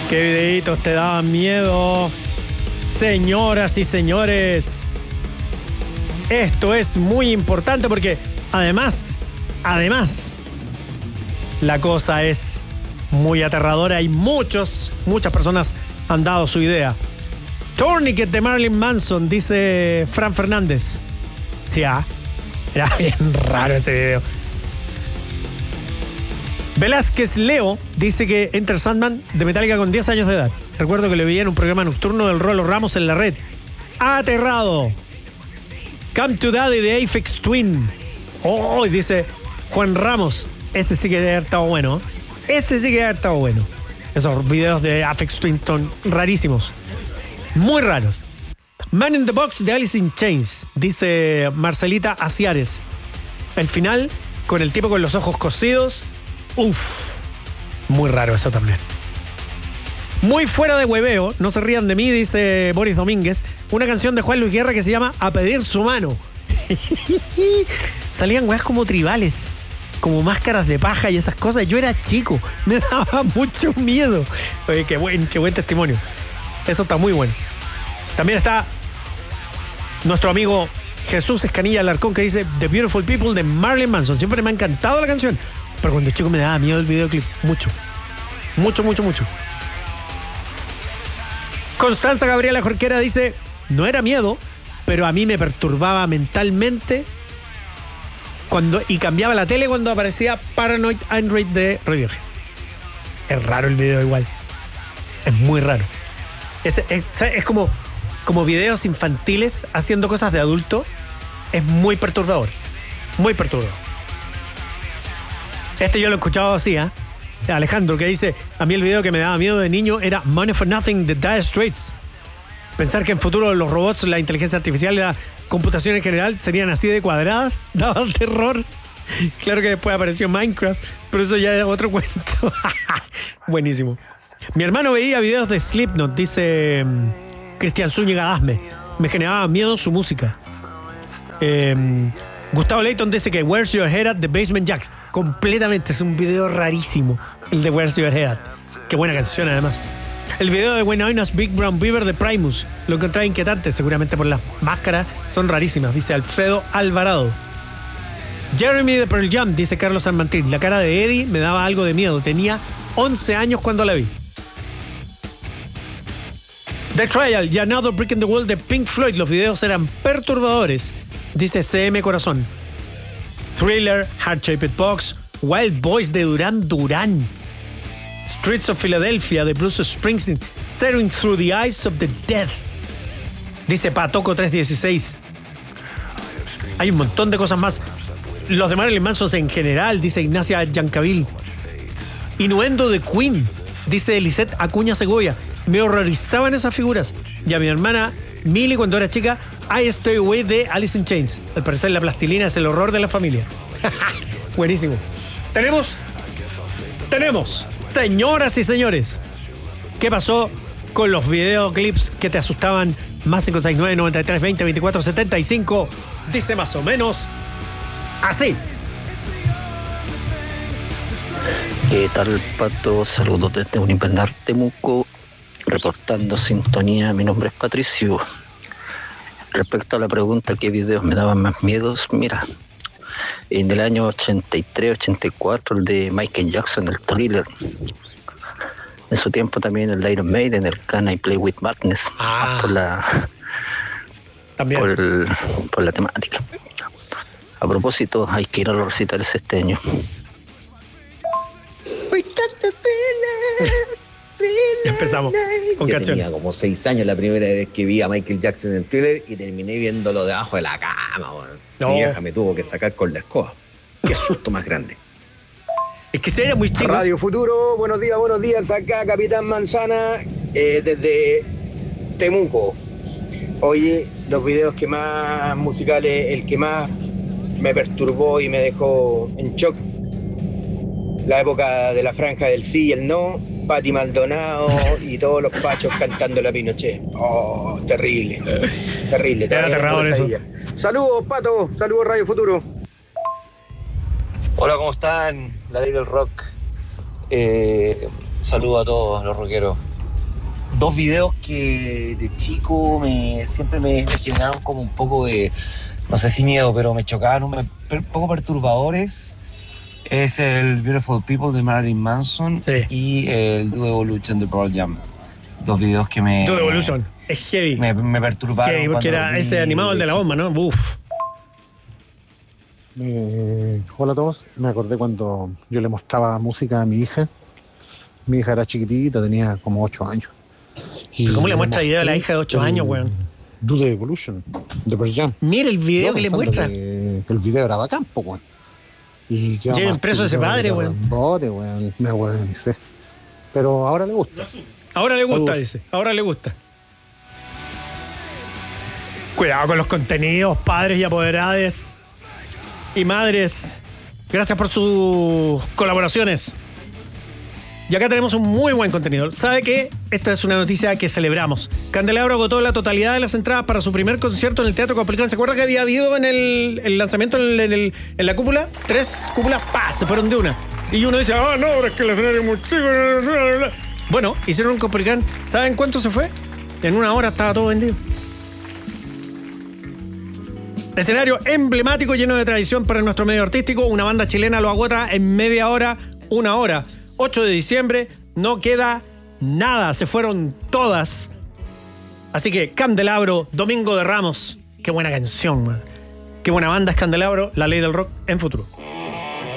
¿Qué videitos te daban miedo? Señoras y señores, esto es muy importante porque además, la cosa es muy aterradora y muchas personas han dado su idea. Tourniquet de Marilyn Manson, dice Fran Fernández. Sí, era bien raro ese video. Velázquez Leo dice que Enter Sandman de Metallica con 10 años de edad. Recuerdo que lo vi en un programa nocturno del Rolo Ramos en la red. Aterrado. Come to Daddy de Aphex Twin. Oh, dice Juan Ramos. Ese sí que debe haber estado bueno. Esos videos de Aphex Twin son rarísimos. Muy raros. Man in the Box de Alice in Chains, dice Marcelita Aciares. El final, con el tipo con los ojos cosidos. Uf, muy raro eso también. Muy fuera de hueveo, no se rían de mí, dice Boris Domínguez. Una canción de Juan Luis Guerra que se llama A Pedir Su Mano. Salían weas como tribales, como máscaras de paja y esas cosas. Yo era chico, me daba mucho miedo. Oye, qué buen testimonio. Eso está muy bueno. También está nuestro amigo Jesús Escanilla Alarcón, que dice The Beautiful People de Marilyn Manson. Siempre me ha encantado la canción, pero cuando chico me daba miedo el videoclip. Mucho. Constanza Gabriela Jorquera dice: no era miedo, pero a mí me perturbaba mentalmente y cambiaba la tele cuando aparecía Paranoid Android de Radiohead. Es raro el video igual. Es muy raro. Es como videos infantiles haciendo cosas de adulto. Es muy perturbador. Muy perturbador. Yo lo he escuchado así, Alejandro, que dice: a mí el video que me daba miedo de niño era Money for Nothing de Dire Straits. Pensar que en futuro los robots, la inteligencia artificial y la computación en general serían así de cuadradas daba terror. Claro que después apareció Minecraft, pero eso ya es otro cuento. Buenísimo. Mi hermano veía videos de Slipknot, dice Cristian Zúñiga Dasme. Me generaba miedo su música. Gustavo Leighton dice que Where's Your Head At de Basement Jaxx. Completamente, es un video rarísimo el de Where's Your Head At. Qué buena canción además. El video de When I Was Big Brown Beaver de Primus lo encontré inquietante, seguramente por las máscaras, son rarísimas, dice Alfredo Alvarado. Jeremy de Pearl Jam, dice Carlos Armantín. La cara de Eddie me daba algo de miedo, tenía 11 años cuando la vi. The Trial y Another Brick in the Wall de Pink Floyd, los videos eran perturbadores, dice CM Corazón. Thriller, Heart Shaped Box, Wild Boys de Duran Duran, Streets of Philadelphia de Bruce Springsteen, Staring Through the Eyes of the Dead, dice Patoco 316. Hay un montón de cosas más. Los de Marilyn Manson en general, dice Ignacia Yancavil. Innuendo de Queen, dice Lisette Acuña Segovia. Me horrorizaban esas figuras. Y a mi hermana Millie, cuando era chica, I Stay Away de Alice in Chains. Al parecer la plastilina es el horror de la familia. Buenísimo. Tenemos, señoras y señores, ¿qué pasó con los videoclips que te asustaban? Más 569 93 20 24 75. Dice más o menos así. ¿Qué tal, Pato? Saludos desde Unipendar, Temuco, reportando sintonía. Mi nombre es Patricio. Respecto a la pregunta, ¿qué videos me daban más miedos? Mira, en el año 83-84, el de Michael Jackson, el Thriller. En su tiempo también el de Iron Maiden, el Can I Play With Madness, por la temática. A propósito, hay que ir a los recitales este año. Ya empezamos con canción. Tenía como 6 años la primera vez que vi a Michael Jackson en Thriller y terminé viéndolo debajo de la cama, weón. No. Mi vieja me tuvo que sacar con la escoba. Qué susto más grande. Es que se era muy chico. Radio Futuro, buenos días, acá Capitán Manzana, desde Temuco. Oye, los videos que más musicales, el que más me perturbó y me dejó en shock, la época de la franja del sí y el no, Patti Maldonado y todos los fachos cantando la Pinochet. Oh, terrible. Era aterrador eso. Saludos, Pato, saludos Radio Futuro. Hola, ¿cómo están? La ley del rock. Saludo a todos los rockeros dos videos que de chico siempre me generaron como un poco de, no sé si miedo, pero me chocaban, un poco perturbadores. Es el Beautiful People de Marilyn Manson y el Do Evolution de Pearl Jam. Dos videos que Do Evolution es heavy. Me perturbaron. Heavy, porque era ese animado, el de la bomba, ¿no? Uf. Hola a todos. Me acordé cuando yo le mostraba música a mi hija. Mi hija era chiquitita, tenía como 8 años. ¿Cómo le muestra video a la hija de 8 años, weón? Do the Evolution de Pearl Jam. Mira el video que le muestra. El video era bacán, po, weón. Y quedó lleven preso a ese padre, weón. Bote, weón. Me weonicé. Pero ahora le gusta. Ahora le gusta, dice. Ahora le gusta. Cuidado con los contenidos, padres y apoderadas y madres. Gracias por sus colaboraciones. Y acá tenemos un muy buen contenido. ¿Sabe qué? Esta es una noticia que celebramos. Candelabro agotó la totalidad de las entradas para su primer concierto en el Teatro Caupolicán. ¿Se acuerda que había habido en el lanzamiento en la cúpula? 3 cúpulas, ¡pa! Se fueron de una. Y uno dice, no, pero es que el escenario es muy chico. Bueno, hicieron un Caupolicán. ¿Saben cuánto se fue? En 1 hora estaba todo vendido. Escenario emblemático, lleno de tradición para nuestro medio artístico. Una banda chilena lo agota en media hora, 1 hora. 8 de diciembre, no queda nada, se fueron todas. Así que Candelabro, Domingo de Ramos, qué buena canción, man. Qué buena banda es Candelabro, la ley del rock en Futuro.